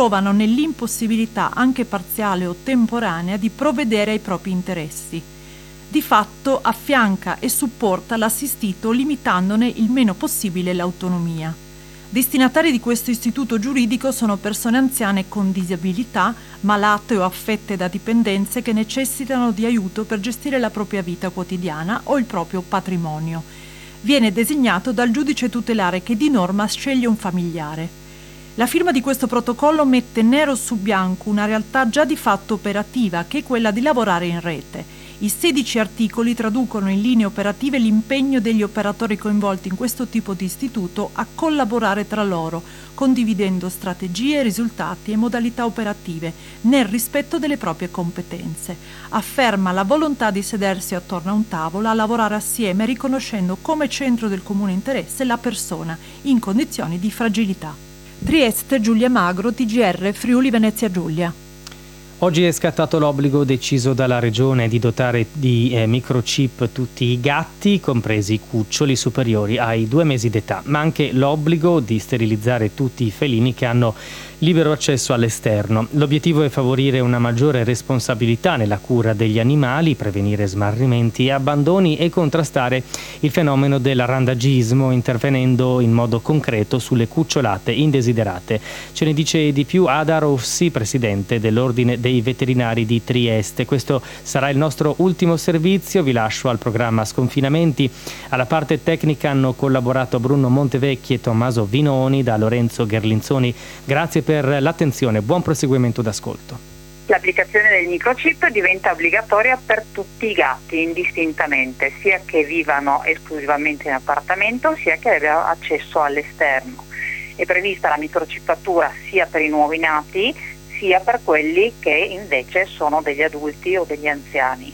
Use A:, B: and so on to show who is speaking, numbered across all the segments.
A: trovano nell'impossibilità, anche parziale o temporanea, di provvedere ai propri interessi. Di fatto affianca e supporta l'assistito limitandone il meno possibile l'autonomia. Destinatari di questo istituto giuridico sono persone anziane con disabilità, malate o affette da dipendenze che necessitano di aiuto per gestire la propria vita quotidiana o il proprio patrimonio. Viene designato dal giudice tutelare che di norma sceglie un familiare. La firma di questo protocollo mette nero su bianco una realtà già di fatto operativa, che è quella di lavorare in rete. I 16 articoli traducono in linee operative l'impegno degli operatori coinvolti in questo tipo di istituto a collaborare tra loro, condividendo strategie, risultati e modalità operative nel rispetto delle proprie competenze. Afferma la volontà di sedersi attorno a un tavolo a lavorare assieme, riconoscendo come centro del comune interesse la persona in condizioni di fragilità. Trieste, Giulia Magro, TGR, Friuli Venezia Giulia.
B: Oggi è scattato l'obbligo deciso dalla Regione di dotare di microchip tutti i gatti, compresi i cuccioli superiori ai 2 mesi d'età, ma anche l'obbligo di sterilizzare tutti i felini che hanno libero accesso all'esterno. L'obiettivo è favorire una maggiore responsabilità nella cura degli animali, prevenire smarrimenti e abbandoni e contrastare il fenomeno del randagismo, intervenendo in modo concreto sulle cucciolate indesiderate. Ce ne dice di più Ada Rossi, presidente dell'Ordine dei Veterinari di Trieste. Questo sarà il nostro ultimo servizio, vi lascio al programma Sconfinamenti. Alla parte tecnica hanno collaborato Bruno Montevecchi e Tommaso Vinoni. Da Lorenzo Gherlinzoni, grazie per l'attenzione, buon proseguimento d'ascolto.
C: L'applicazione del microchip diventa obbligatoria per tutti i gatti indistintamente, sia che vivano esclusivamente in appartamento sia che abbiano accesso all'esterno. È prevista la microchippatura sia per i nuovi nati sia per quelli che invece sono degli adulti o degli anziani.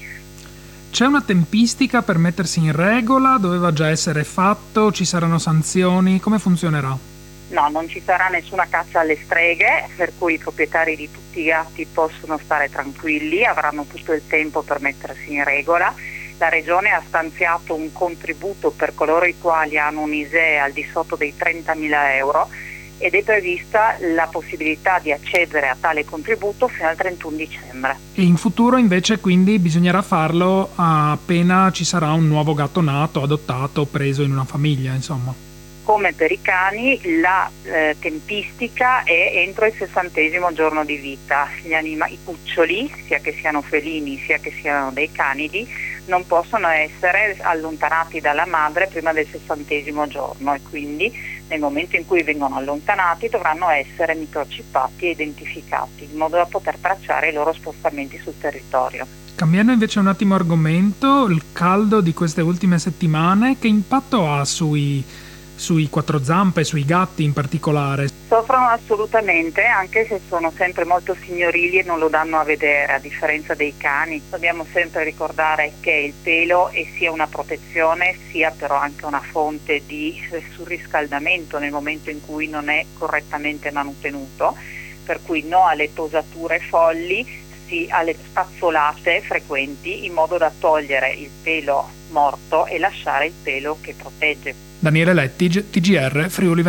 D: C'è una tempistica per mettersi in regola? Doveva già essere fatto? Ci saranno sanzioni? Come funzionerà?
C: No, non ci sarà nessuna caccia alle streghe, per cui i proprietari di tutti i gatti possono stare tranquilli, avranno tutto il tempo per mettersi in regola. La Regione ha stanziato un contributo per coloro i quali hanno un ISEE al di sotto dei 30.000 euro ed è prevista la possibilità di accedere a tale contributo fino al 31 dicembre.
D: E in futuro invece quindi bisognerà farlo appena ci sarà un nuovo gatto nato, adottato, preso in una famiglia, insomma.
C: Come per i cani, la tempistica è entro il 60° giorno di vita. I cuccioli, sia che siano felini sia che siano dei canidi, non possono essere allontanati dalla madre prima del 60° giorno e quindi nel momento in cui vengono allontanati dovranno essere microchippati e identificati in modo da poter tracciare i loro spostamenti sul territorio.
D: Cambiando invece un attimo argomento, il caldo di queste ultime settimane, che impatto ha sui quattro zampe, sui gatti in particolare?
C: Soffrono assolutamente, anche se sono sempre molto signorili e non lo danno a vedere, a differenza dei cani. Dobbiamo sempre ricordare che il pelo è sia una protezione, sia però anche una fonte di surriscaldamento nel momento in cui non è correttamente manutenuto, per cui no alle tosature folli, sì alle spazzolate frequenti, in modo da togliere il pelo morto e lasciare il pelo che protegge.
D: Daniele Lettig, TGR, Friuli